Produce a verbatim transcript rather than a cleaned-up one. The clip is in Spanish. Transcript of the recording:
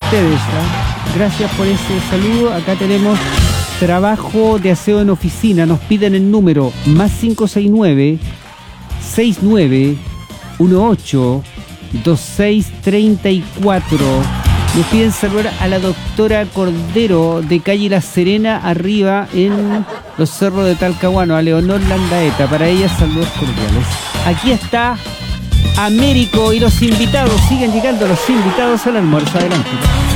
ustedes, ¿eh? Gracias por ese saludo. Acá tenemos trabajo de aseo en oficina. Nos piden el número más cinco seis nueve, seis nueve uno ocho, dos seis tres cuatro. Nos piden saludar a la doctora Cordero de calle La Serena, arriba en los cerros de Talcahuano, a Leonor Landaeta. Para ella, saludos cordiales. Aquí está Américo y los invitados. Siguen llegando los invitados al almuerzo. Adelante.